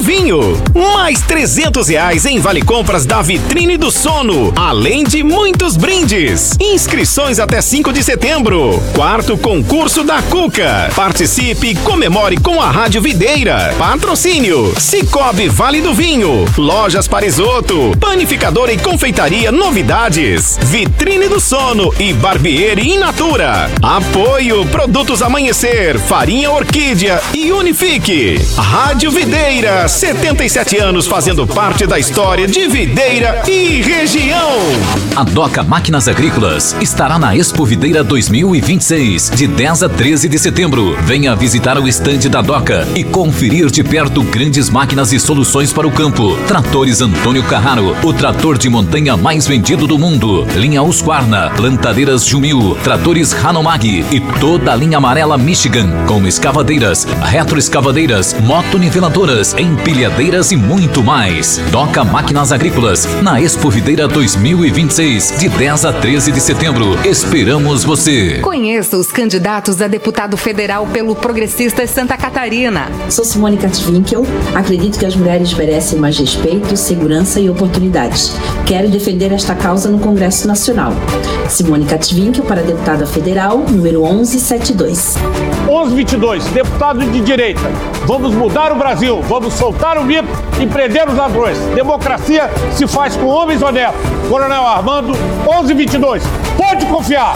Vinho. Mais R$300 em Vale Compras da Vitrine do Sono, além de muitos brindes. Inscrições até 5 de setembro. Quarto concurso da Cuca. Participe e comemore com a Rádio Videira. Patrocínio Cicobi Vale do Vinho, Lojas Parisotto, Panificadora e Confeitaria Novidades, Vitrine do Sono e Barbieri in Natura. Apoio Produtos Amanhecer, Farinha Orquídea e Unifique. Rádio Videira, 77 anos fazendo parte da história de Videira e região. A Doca Máquinas Agrícolas estará na Expo Videira 2026, de 10 a 13 de setembro. Venha visitar o estande da Doca e conferir de perto grandes máquinas e soluções para o campo. Tratores Antônio Carraro, o trator de montanha mais vendido do mundo. Linha Husqvarna, plantadeiras Jumil, tratores Hanomag e toda a linha amarela Michigan, com escavadeiras, retroescavadeiras, motoniveladoras, empilhadeiras e muito mais. Doca Máquinas Agrícolas, na Expo Videira 2026, de 10 a 13 de setembro. Esperamos você. Conheça os candidatos a deputado federal pelo Progressistas Santa Catarina. Sou Simone Katwinkel. Acredito que as mulheres merecem mais respeito, segurança e oportunidades. Quero defender esta causa no Congresso Nacional. Simone Katwinkel para deputada federal, número 1172. 1122, deputado de direita. Vamos mudar o Brasil, vamos soltar o mito e prender os ladrões. Democracia se faz com homens honestos. Coronel Armando, 1122. Pode confiar!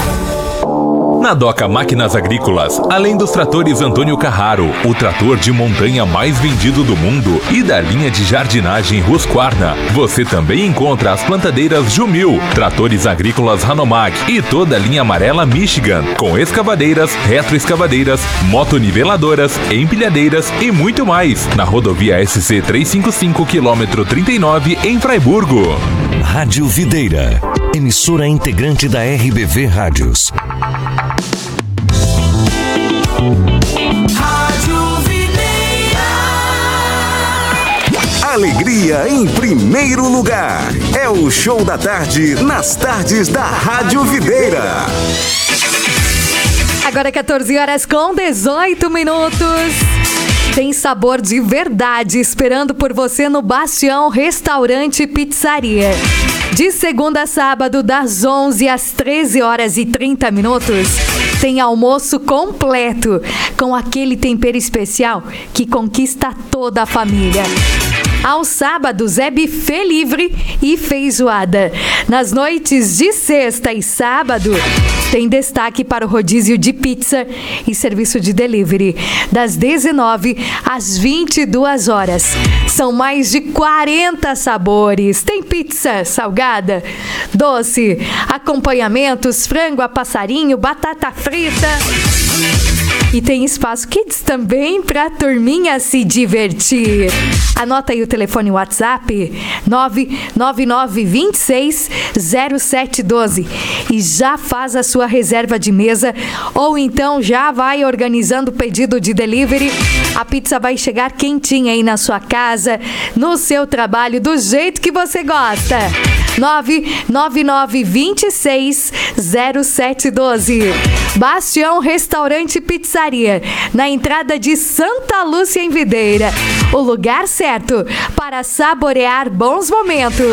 Na Doca Máquinas Agrícolas, além dos tratores Antônio Carraro, o trator de montanha mais vendido do mundo, e da linha de jardinagem Husqvarna, você também encontra as plantadeiras Jumil, tratores agrícolas Hanomag e toda a linha amarela Michigan, com escavadeiras, retroescavadeiras, motoniveladoras, empilhadeiras e muito mais, na rodovia SC 355, quilômetro 39, em Fraiburgo. Rádio Videira, emissora integrante da RBV Rádios. Alegria em primeiro lugar. É o Show da Tarde nas tardes da Rádio Videira. Agora 14 horas com 18 minutos. Tem sabor de verdade esperando por você no Bastião Restaurante e Pizzaria. De segunda a sábado, das 11 às 13 horas e 30 minutos, tem almoço completo, com aquele tempero especial que conquista toda a família. Aos sábados é buffet livre e feijoada. Nas noites de sexta e sábado, tem destaque para o rodízio de pizza e serviço de delivery, das 19 às 22 horas. São mais de 40 sabores. Tem pizza salgada, doce, acompanhamentos, frango a passarinho, batata frita. E tem espaço kids também para a turminha se divertir. Anota aí o telefone WhatsApp 999260712 e já faz a sua reserva de mesa, ou então já vai organizando o pedido de delivery. A pizza vai chegar quentinha aí na sua casa, no seu trabalho, do jeito que você gosta. 999260712. Bastião Restaurante e Pizzaria, na entrada de Santa Lúcia, em Videira. O lugar certo para saborear bons momentos.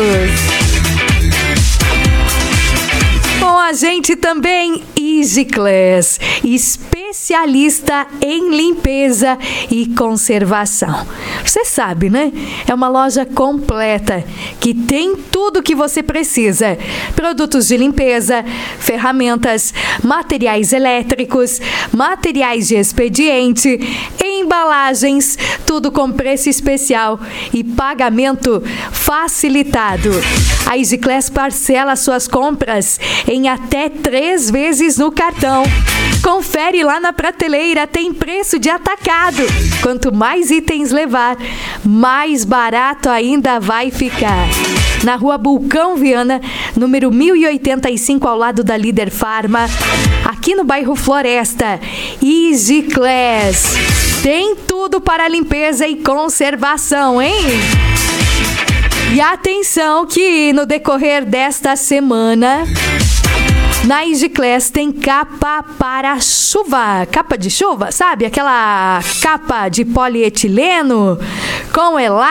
Com a gente também EasyClass, especialista em limpeza e conservação. Você sabe, né? É uma loja completa que tem tudo o que você precisa. Produtos de limpeza, ferramentas, materiais elétricos, materiais de expediente, embalagens, tudo com preço especial e pagamento facilitado. A EasyClass parcela suas compras em até 3 vezes no cartão. Confere lá na prateleira, tem preço de atacado. Quanto mais itens levar, mais barato ainda vai ficar. Na Rua Bulcão Viana, número 1085, ao lado da Líder Farma, aqui no bairro Floresta. EasyClass tem tudo para limpeza e conservação, hein? E atenção que no decorrer desta semana, na EasyClass tem capa para chuva. Capa de chuva, sabe? Aquela capa de polietileno com elástico.